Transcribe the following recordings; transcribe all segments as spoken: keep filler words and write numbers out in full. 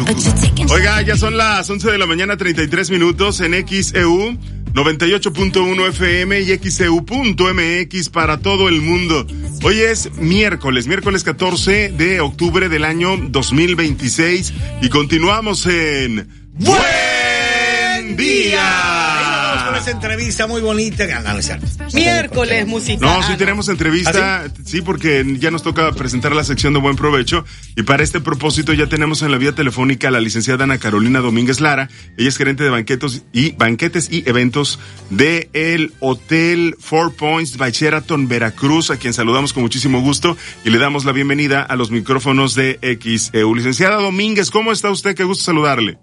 Oiga, ya son las once de la mañana, treinta y tres minutos en X E U noventa y ocho punto uno F M y X E U punto M X para todo el mundo. Hoy es miércoles, miércoles catorce de octubre del año dos mil veintiséis y continuamos en Buen Día. Con esa entrevista muy bonita. Miércoles musical. No, sí tenemos entrevista, ¿Ah, sí? sí, porque ya nos toca presentar la sección de Buen Provecho y para este propósito ya tenemos en la vía telefónica a la licenciada Ana Carolina Domínguez Lara. Ella es gerente de banquetos y banquetes y eventos de el Hotel Four Points by Sheraton Veracruz, a quien saludamos con muchísimo gusto y le damos la bienvenida a los micrófonos de X E U. Licenciada Domínguez, ¿cómo está usted? Qué gusto saludarle.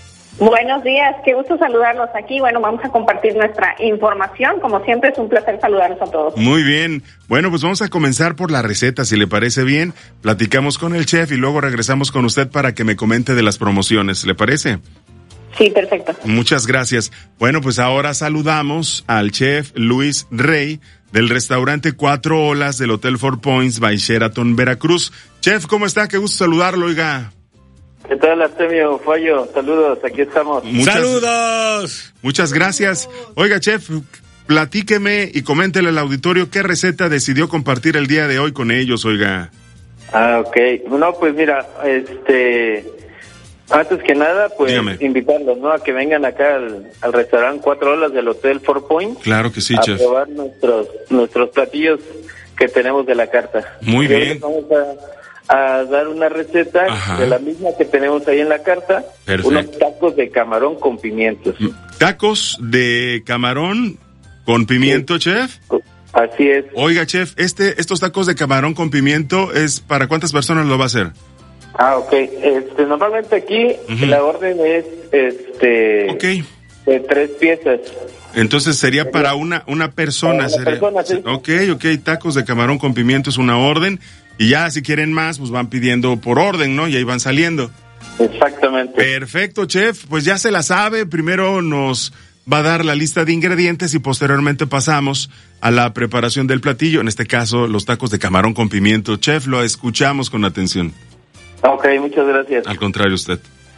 Buenos días, qué gusto saludarlos aquí. Bueno, vamos a compartir nuestra información. Como siempre, es un placer saludarlos a todos. Muy bien. Bueno, pues vamos a comenzar por la receta, si le parece bien. Platicamos con el chef y luego regresamos con usted para que me comente de las promociones. ¿Le parece? Sí, perfecto. Muchas gracias. Bueno, pues ahora saludamos al chef Luis Rey del restaurante Cuatro Olas del Hotel Four Points by Sheraton Veracruz. Chef, ¿cómo está? Qué gusto saludarlo, oiga. ¿Qué tal, Artemio Fallo? Saludos, aquí estamos. Muchas, ¡Saludos! Muchas gracias. Oiga, chef, platíqueme y coméntele al auditorio qué receta decidió compartir el día de hoy con ellos, oiga. Ah, ok. No, pues mira, este... Antes que nada, pues Dígame. invitarlos, ¿no? A que vengan acá al, al restaurante Cuatro Olas del Hotel Four Points. Claro que sí, a chef. A probar nuestros, nuestros platillos que tenemos de la carta. Muy y bien. Vamos a... a dar una receta Ajá. de la misma que tenemos ahí en la carta. Perfecto. Unos tacos de camarón con pimientos. ¿Tacos de camarón con pimiento, sí. chef? Así es. Oiga, chef, este, estos tacos de camarón con pimiento, ¿es para cuántas personas lo va a hacer? Ah, ok. Este, normalmente aquí uh-huh. la orden es este okay. de tres piezas. Entonces sería para una una persona. Para una sería. persona, sí. Ok, ok, tacos de camarón con pimiento es una orden. Y ya si quieren más, pues van pidiendo por orden, ¿no? Y ahí van saliendo. Exactamente. Perfecto, chef. Pues ya se la sabe. Primero nos va a dar la lista de ingredientes y posteriormente pasamos a la preparación del platillo. En este caso, los tacos de camarón con pimiento. Chef, lo escuchamos con atención. Ok, muchas gracias. Al contrario, usted.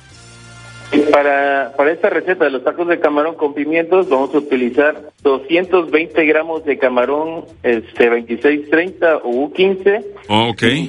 Para, para esta receta de los tacos de camarón con pimientos vamos a utilizar doscientos veinte gramos de camarón este veintiséis treinta o U quince. Oh, ok. ¿Sí?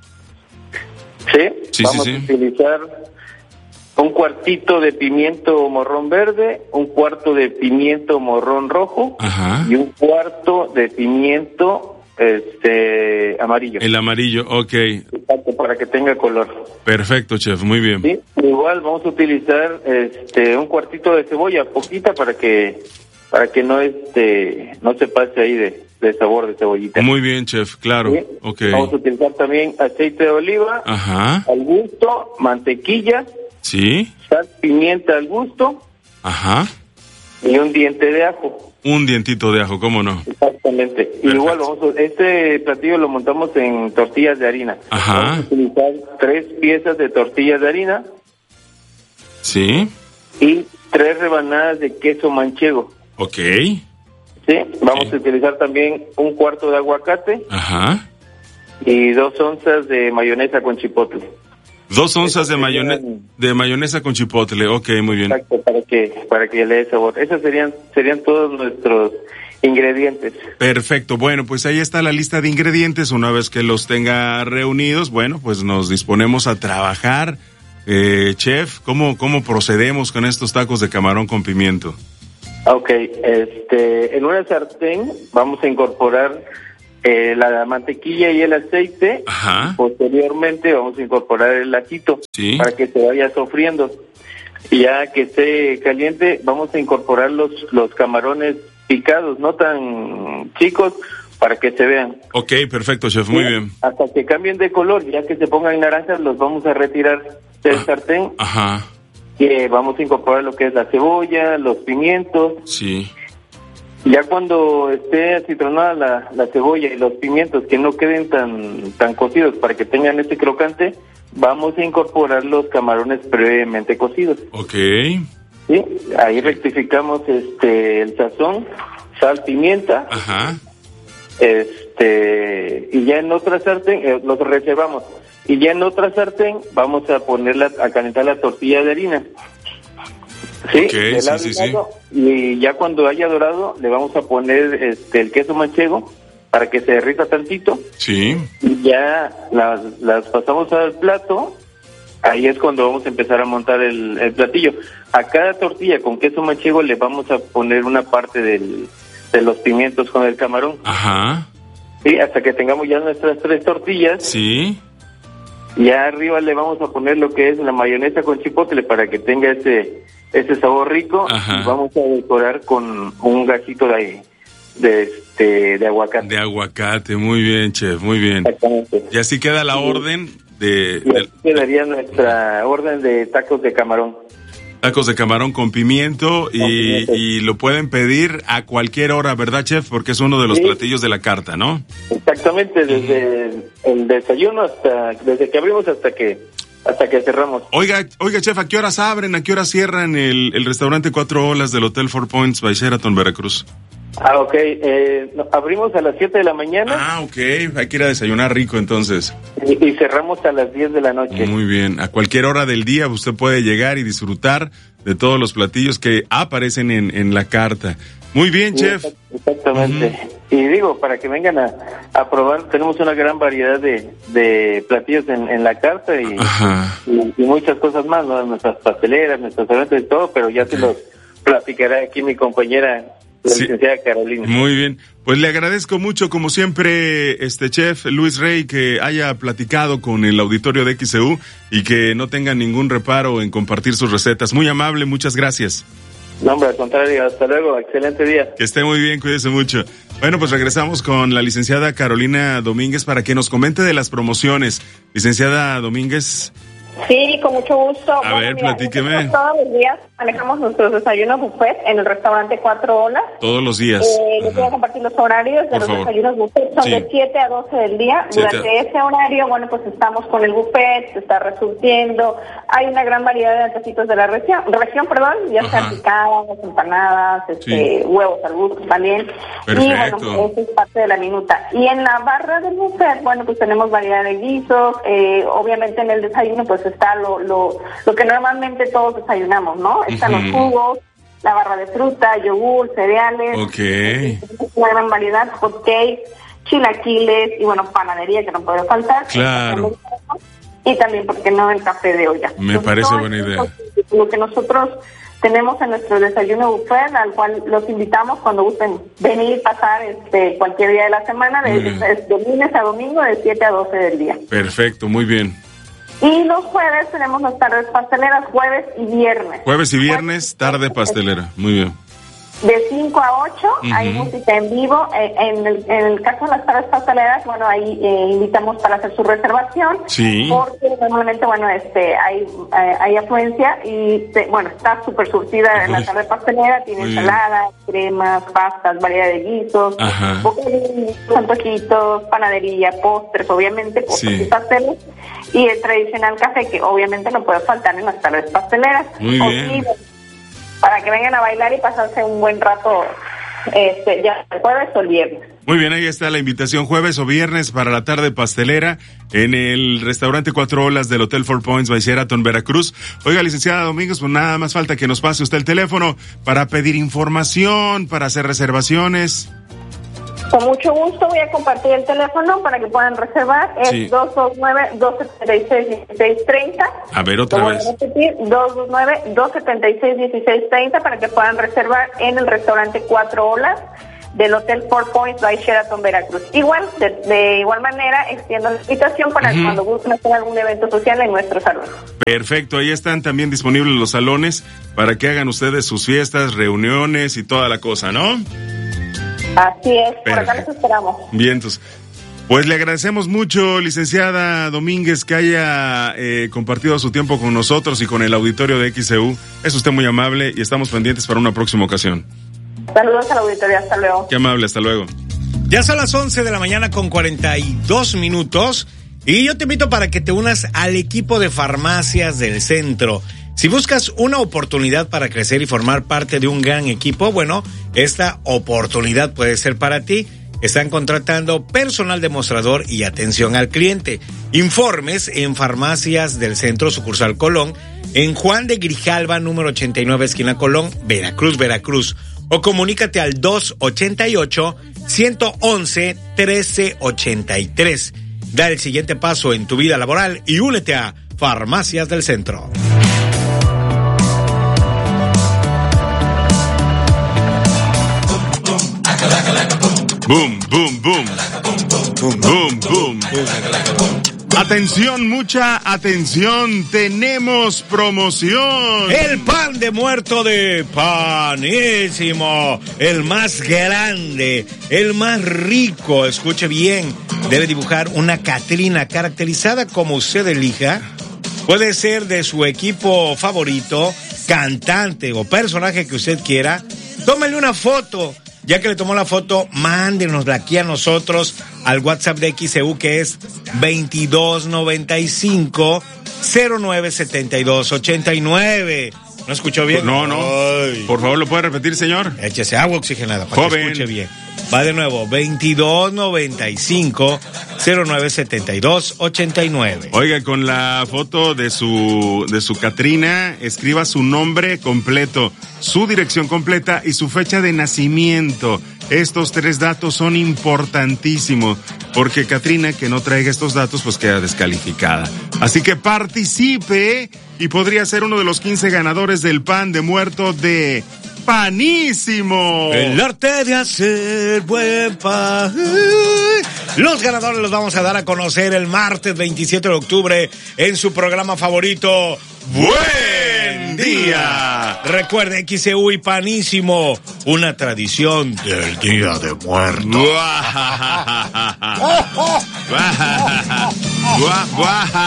Sí, vamos sí, sí. a utilizar un cuartito de pimiento morrón verde, un cuarto de pimiento morrón rojo. Ajá. Y un cuarto de pimiento este amarillo. El amarillo, ok. Exacto, para que tenga color. Perfecto, chef, muy bien. Sí, igual vamos a utilizar este un cuartito de cebolla, poquita para que para que no este no se pase ahí de, de sabor de cebollita. Muy bien, chef, claro. ¿Sí? Okay. Vamos a utilizar también aceite de oliva. Ajá. Al gusto, mantequilla. Sí. Sal, pimienta al gusto. Ajá. Y un diente de ajo. Un dientito de ajo, ¿cómo no? Exactamente. Perfecto. Y igual vamos a, este platillo lo montamos en tortillas de harina. Ajá. Vamos a utilizar tres piezas de tortillas de harina. Sí. Y tres rebanadas de queso manchego. Ok. Sí. Vamos sí. a utilizar también un cuarto de aguacate. Ajá. Y dos onzas de mayonesa con chipotle. Dos onzas de mayonesa de mayonesa con chipotle, ok, muy bien. Exacto, para que para que le dé sabor. Esos serían serían todos nuestros ingredientes. Perfecto, bueno, pues ahí está la lista de ingredientes. Una vez que los tenga reunidos, bueno, pues nos disponemos a trabajar. Eh, chef, ¿cómo cómo procedemos con estos tacos de camarón con pimiento? Ok, este, en una sartén vamos a incorporar Eh, la mantequilla y el aceite. Ajá. Posteriormente vamos a incorporar el ajito sí. para que se vaya sofriendo. Y ya que esté caliente, vamos a incorporar los los camarones picados, no tan chicos, para que se vean. Ok, perfecto, chef, muy sí, bien. Hasta que cambien de color, ya que se pongan naranjas, los vamos a retirar del ah, sartén. Ajá. Y eh, vamos a incorporar lo que es la cebolla, los pimientos. Sí. Ya cuando esté acitronada la, la cebolla y los pimientos, que no queden tan tan cocidos para que tengan este crocante, vamos a incorporar los camarones previamente cocidos. Ok. Sí, ahí rectificamos este el sazón, sal, pimienta. Ajá. Este, y ya en otra sartén eh, los reservamos. y ya en otra sartén vamos a ponerla a calentar la tortilla de harina. Sí, okay, de sí, sí, sí. Y ya cuando haya dorado le vamos a poner este el queso manchego para que se derrita tantito. Sí. Y ya las, las pasamos al plato. Ahí es cuando vamos a empezar a montar el, el platillo. A cada tortilla con queso manchego le vamos a poner una parte del, de los pimientos con el camarón. Ajá. Sí, hasta que tengamos ya nuestras tres tortillas. Sí. Ya arriba le vamos a poner lo que es la mayonesa con chipotle para que tenga ese ese sabor rico. Ajá. Y vamos a decorar con un gajito de de este de aguacate. De aguacate, muy bien, chef, muy bien. Exactamente. Y así queda la Sí. orden de, Y de así quedaría nuestra orden de tacos de camarón. tacos de camarón con pimiento y, Con pimiento. y lo pueden pedir a cualquier hora, ¿verdad, chef? Porque es uno de los Sí. platillos de la carta, ¿no? Exactamente, desde el, el desayuno hasta desde que abrimos hasta que hasta que cerramos. Oiga, oiga, chef, ¿a qué horas abren? ¿A qué horas cierran el, el restaurante Cuatro Olas del Hotel Four Points by Sheraton, Veracruz? Ah, ok. Eh, no, abrimos a las siete de la mañana. Ah, ok. Hay que ir a desayunar rico, entonces. y, y cerramos a las diez de la noche. Muy bien. A cualquier hora del día usted puede llegar y disfrutar de todos los platillos que aparecen en, en la carta. Muy bien, Sí, chef. Exactamente. Uh-huh. Y digo, para que vengan a, a probar, tenemos una gran variedad de, de platillos en, en la carta y, y, y muchas cosas más, ¿no? Nuestras pasteleras, nuestros eventos y todo, pero ya okay. se los platicará aquí mi compañera, la sí. licenciada Carolina. Muy bien. Pues le agradezco mucho, como siempre, este chef Luis Rey, que haya platicado con el auditorio de X C U y que no tenga ningún reparo en compartir sus recetas. Muy amable, muchas gracias. No, hombre, al contrario, hasta luego, excelente día. Que esté muy bien, cuídese mucho. Bueno, pues regresamos con la licenciada Carolina Domínguez para que nos comente de las promociones. Licenciada Domínguez. Sí, con mucho gusto. A bueno, ver, mira, platíqueme. Todos los días manejamos nuestros desayunos buffet en el restaurante Cuatro Olas. Todos los días. Eh, les voy a compartir los horarios de Por los favor. desayunos buffet. Son sí. de siete a doce del día. Durante a... ese horario, bueno, pues estamos con el buffet, se está resurtiendo. Hay una gran variedad de antecitos de la región, región perdón, ya sea picadas, empanadas, este, sí. huevos al gusto también. Perfecto. Y bueno, pues eso es parte de la minuta. Y en la barra del buffet, bueno, pues tenemos variedad de guisos. Eh, obviamente en el desayuno, pues está lo, lo, lo que normalmente todos desayunamos, ¿no? Están uh-huh. los jugos, la barra de fruta, yogur, cereales, okay. una gran variedad, hot cakes, chilaquiles y bueno, panadería que no puede faltar. Claro. Y también, ¿por qué no?, el café de olla. Me Entonces, parece buena idea. Lo que nosotros tenemos en nuestro desayuno buffet, al cual los invitamos cuando gusten venir, pasar este cualquier día de la semana, de, de, de lunes a domingo, de siete a doce del día. Perfecto, muy bien. Y los jueves tenemos las tardes pasteleras, jueves y viernes. Jueves y viernes, tarde pastelera. Muy bien. De cinco a ocho uh-huh. hay música en vivo. Eh, en, el, en el caso de las tardes pasteleras, bueno, ahí eh, invitamos para hacer su reservación. Sí. Porque normalmente, bueno, este hay eh, hay afluencia y, te, bueno, está súper surtida uh-huh. en la tarde pastelera. Tiene Muy ensaladas, bien. cremas, pastas, variedad de guisos, bocadillos, antojitos, panadería, postres, obviamente, postres sí. y pasteles. Y el tradicional café, que obviamente no puede faltar en las tardes pasteleras. Muy o bien. Sí, para que vengan a bailar y pasarse un buen rato, este, ya el jueves o el viernes. Muy bien, ahí está la invitación, jueves o viernes para la tarde pastelera en el restaurante Cuatro Olas del Hotel Four Points by Sheraton, Veracruz. Oiga, licenciada Domínguez, pues nada más falta que nos pase usted el teléfono para pedir información, para hacer reservaciones. Con mucho gusto voy a compartir el teléfono para que puedan reservar. Es sí. dos dos nueve, dos siete seis, uno seis tres cero. A ver, otra vez. Voy a repetir, dos dos nueve, dos siete seis, uno seis tres cero para que puedan reservar en el restaurante Cuatro Olas del Hotel Four Points by Sheraton, Veracruz. Igual, de, de igual manera, extiendo la invitación para uh-huh. cuando gusten hacer algún evento social en nuestro salón. Perfecto, ahí están también disponibles los salones para que hagan ustedes sus fiestas, reuniones y toda la cosa, ¿no? Así es, Perfecto. Por acá los esperamos. Bien, entonces, pues le agradecemos mucho, licenciada Domínguez, que haya eh, compartido su tiempo con nosotros y con el auditorio de X C U. Es usted muy amable y estamos pendientes para una próxima ocasión. Saludos al auditorio, hasta luego. Qué amable, hasta luego. Ya son las once de la mañana con cuarenta y dos minutos y yo te invito para que te unas al equipo de farmacias del centro. Si buscas una oportunidad para crecer y formar parte de un gran equipo, bueno, esta oportunidad puede ser para ti. están contratando personal demostrador y atención al cliente. Informes en Farmacias del Centro, sucursal Colón, en Juan de Grijalva, número ochenta y nueve, esquina Colón, Veracruz, Veracruz. O comunícate al dos ochenta y ocho, ciento once, trece ochenta y tres. Da el siguiente paso en tu vida laboral y únete a Farmacias del Centro. Boom, boom, boom. Boom, boom, boom. Atención, mucha atención. Tenemos promoción. El pan de muerto de Panísimo. El más grande, el más rico. Escuche bien. Debe dibujar una Catrina caracterizada como usted elija. Puede ser de su equipo favorito, cantante o personaje que usted quiera. Tómele una foto. Ya que le tomó la foto, mándenosla aquí a nosotros al WhatsApp de X E U, que es veintidós noventa y cinco, cero nueve setenta y dos ochenta y nueve. ¿No escuchó bien? No, no. Ay. Por favor, ¿lo puede repetir, señor? Échese agua oxigenada para Joven. que escuche bien. Va de nuevo, veintidós noventa y cinco, cero nueve setenta y dos ochenta y nueve. Oiga, con la foto de su de su Catrina, escriba su nombre completo, su dirección completa y su fecha de nacimiento. Estos tres datos son importantísimos, porque Catrina, que no traiga estos datos, pues queda descalificada. Así que participe y podría ser uno de los quince ganadores del pan de muerto de Panísimo. El arte de hacer buen pan. Los ganadores los vamos a dar a conocer el martes veintisiete de octubre en su programa favorito, Buen Día. Recuerde, X E U y Panísimo, una tradición del Día de Muertos.